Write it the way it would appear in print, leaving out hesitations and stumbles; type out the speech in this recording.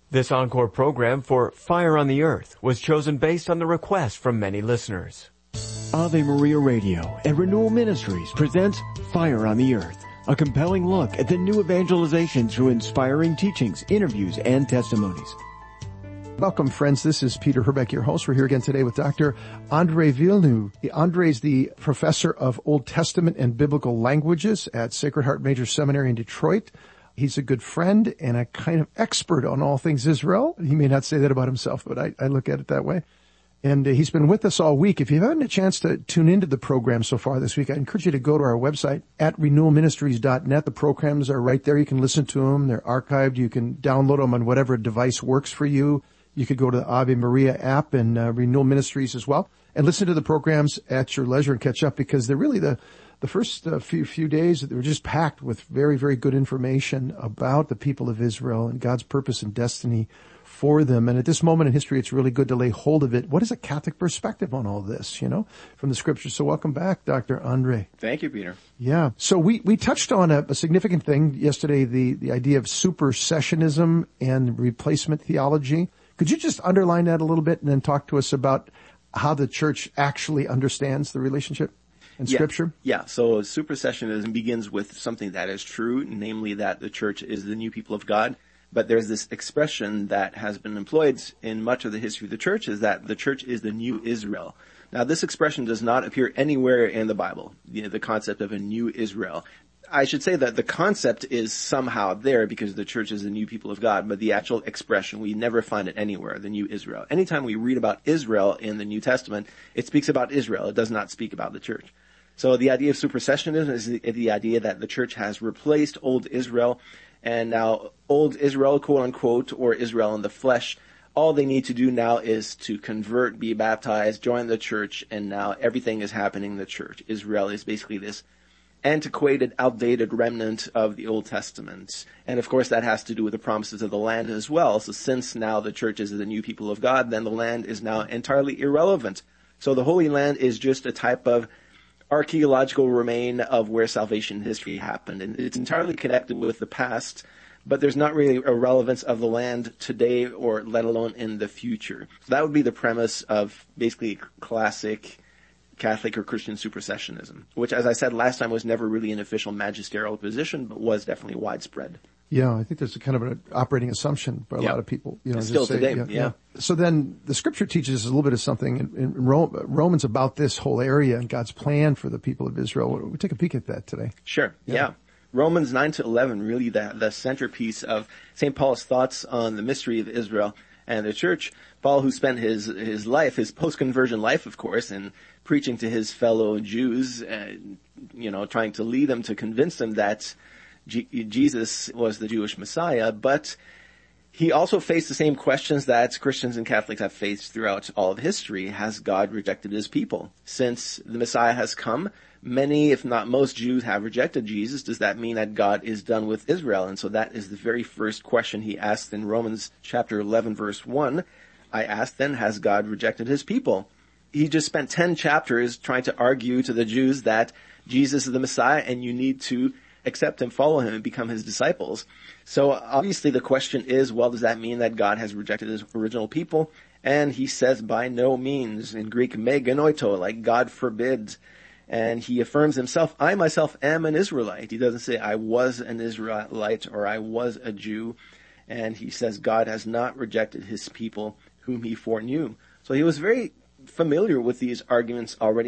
This encore program for Fire on the Earth was chosen based on the request from many listeners. Ave Maria Radio and Renewal Ministries presents Fire on the Earth, a compelling look at the new evangelization through inspiring teachings, interviews, and testimonies. Welcome, friends. This is Peter Herbeck, your host. We're here again today with Dr. Andre Villeneuve. Andre is the professor of Old Testament and Biblical Languages at Sacred Heart Major Seminary in Detroit. He's a good friend and a kind of expert on all things Israel. He may not say that about himself, but I look at it that way. And he's been with us all week. If you haven't had a chance to tune into the program so far this week, I encourage you to go to our website at renewalministries.net. The programs are right there. You can listen to them. They're archived. You can download them on whatever device works for you. You could go to the Ave Maria app and Renewal Ministries as well and listen to the programs at your leisure and catch up, because they're really the first few days, they were just packed with very, very good information about the people of Israel and God's purpose and destiny for them. And at this moment in history, it's really good to lay hold of it. What is a Catholic perspective on all this, from the scriptures? So welcome back, Dr. Andre. Thank you, Peter. Yeah. So we touched on a significant thing yesterday, the idea of supersessionism and replacement theology. Could you just underline that a little bit and then talk to us about how the church actually understands the relationship in Scripture? Yeah. So supersessionism begins with something that is true, namely that the church is the new people of God. But there's this expression that has been employed in much of the history of the church, is that the church is the new Israel. Now, this expression does not appear anywhere in the Bible, the concept of a new Israel. I should say that the concept is somehow there because the church is the new people of God, but the actual expression, we never find it anywhere, the new Israel. Anytime we read about Israel in the New Testament, it speaks about Israel. It does not speak about the church. So the idea of supersessionism is the idea that the church has replaced old Israel, and now old Israel, quote unquote, or Israel in the flesh, all they need to do now is to convert, be baptized, join the church, and now everything is happening in the church. Israel is basically this antiquated, outdated remnant of the Old Testament. And of course that has to do with the promises of the land as well. So since now the church is the new people of God, then the land is now entirely irrelevant. So the Holy Land is just a type of archaeological remain of where salvation history happened. And it's entirely connected with the past, but there's not really a relevance of the land today or let alone in the future. So that would be the premise of basically classic Catholic or Christian supersessionism, which, as I said last time, was never really an official magisterial position, but was definitely widespread. Yeah, I think there's a kind of an operating assumption by a lot of people. Still today, yeah. So then the scripture teaches us a little bit of something in Romans about this whole area and God's plan for the people of Israel. We'll take a peek at that today. Sure, yeah. Romans 9 to 11, really the centerpiece of St. Paul's thoughts on the mystery of Israel and the church. Paul, who spent his life, his post-conversion life, of course, in preaching to his fellow Jews, trying to lead them, to convince them that Jesus was the Jewish Messiah, but he also faced the same questions that Christians and Catholics have faced throughout all of history. Has God rejected his people? Since the Messiah has come, many, if not most, Jews have rejected Jesus. Does that mean that God is done with Israel? And so that is the very first question he asked in Romans chapter 11, verse 1. I asked then, has God rejected his people? He just spent 10 chapters trying to argue to the Jews that Jesus is the Messiah and you need to accept him, follow him, and become his disciples. So obviously the question is, well, does that mean that God has rejected his original people? And he says, by no means. In Greek, me genoito, like God forbid. And he affirms himself, I myself am an Israelite. He doesn't say I was an Israelite or I was a Jew. And he says God has not rejected his people whom he foreknew. So he was very familiar with these arguments already